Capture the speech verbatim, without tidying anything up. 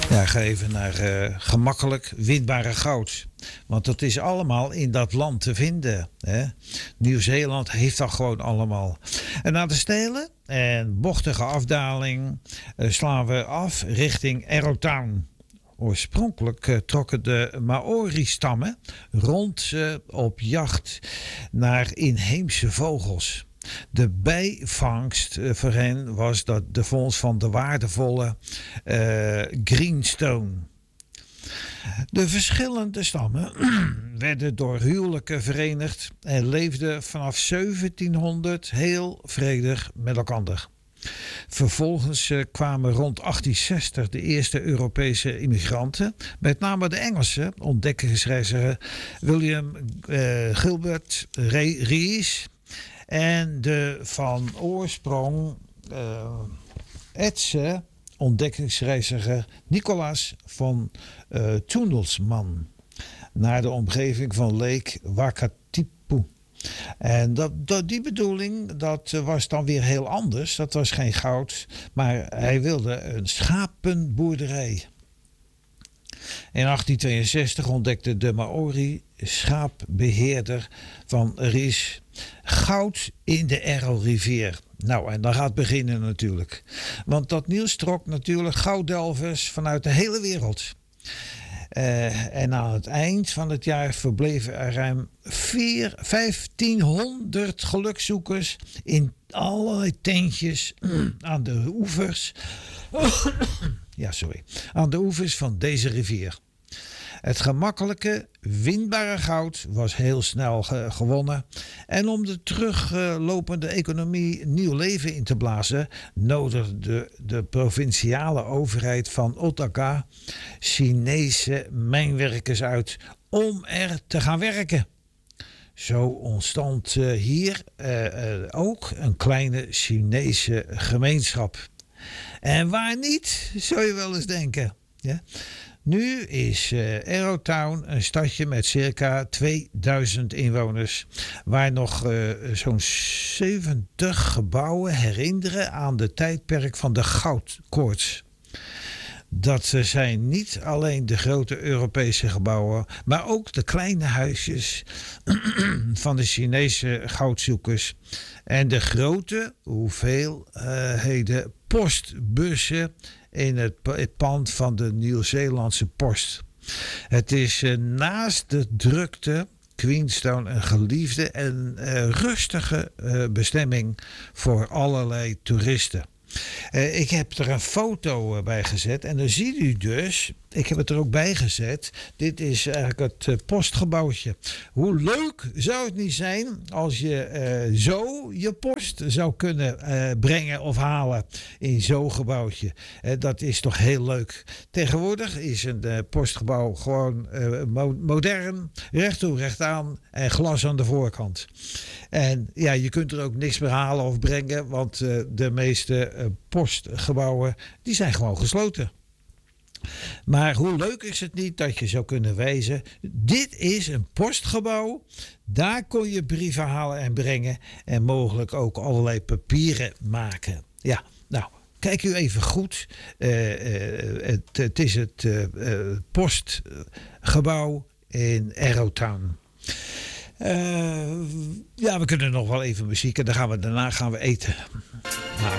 Ja, ga even naar uh, gemakkelijk winbare goud. Want dat is allemaal in dat land te vinden. Hè? Nieuw-Zeeland heeft dat gewoon allemaal. En na de stelen en bochtige afdaling uh, slaan we af richting Arrowtown. Oorspronkelijk uh, trokken de Maori-stammen rond uh, op jacht naar inheemse vogels. De bijvangst uh, voor hen was dat de vondst van de waardevolle uh, greenstone. De verschillende stammen werden door huwelijken verenigd en leefden vanaf zeventienhonderd heel vredig met elkaar. Vervolgens uh, kwamen rond achttienzestig de eerste Europese immigranten, met name de Engelse ontdekkingsreiziger William uh, Gilbert Rees en de van oorsprong uh, Etse ontdekkingsreiziger Nicolaas van uh, Toendelsman naar de omgeving van Lake Wakatipu. En dat, dat, die bedoeling dat was dan weer heel anders. Dat was geen goud, maar hij wilde een schapenboerderij. In achttien tweeënzestig ontdekte de Maori schaapbeheerder van Ries goud in de Arrow-rivier. Nou, en dan gaat het beginnen natuurlijk. Want dat nieuws trok natuurlijk gouddelvers vanuit de hele wereld. Uh, en aan het eind van het jaar verbleven er ruim vijftienhonderd gelukzoekers in allerlei tentjes aan de oevers. ja, sorry. Aan de oevers van deze rivier. Het gemakkelijke, winbare goud was heel snel ge- gewonnen. En om de teruglopende economie nieuw leven in te blazen, nodigde de, de provinciale overheid van Osaka Chinese mijnwerkers uit om er te gaan werken. Zo ontstond uh, hier uh, uh, ook een kleine Chinese gemeenschap. En waar niet, zou je wel eens denken. Ja? Nu is uh, Arrowtown een stadje met circa tweeduizend inwoners, waar nog uh, zo'n zeventig gebouwen herinneren aan de tijdperk van de goudkoorts. Dat zijn niet alleen de grote Europese gebouwen, maar ook de kleine huisjes van de Chinese goudzoekers en de grote hoeveelheden postbussen in het pand van de Nieuw-Zeelandse Post. Het is uh, naast de drukte Queenstown een geliefde en uh, rustige uh, bestemming voor allerlei toeristen. Uh, ik heb er een foto uh, bij gezet en dan ziet u dus, ik heb het er ook bij gezet, dit is eigenlijk het uh, postgebouwtje. Hoe leuk zou het niet zijn als je uh, zo je post zou kunnen uh, brengen of halen in zo'n gebouwtje. Uh, dat is toch heel leuk. Tegenwoordig is een uh, postgebouw gewoon uh, mo- modern, recht toe recht aan en glas aan de voorkant. En ja, je kunt er ook niks meer halen of brengen, want uh, de meeste uh, postgebouwen die zijn gewoon gesloten. Maar hoe leuk is het niet dat je zou kunnen wijzen, dit is een postgebouw, daar kon je brieven halen en brengen en mogelijk ook allerlei papieren maken. Ja, nou, kijk u even goed, uh, uh, het, het is het uh, uh, postgebouw in Arrowtown. Uh, ja, we kunnen nog wel even muziek en dan gaan we, daarna gaan we eten.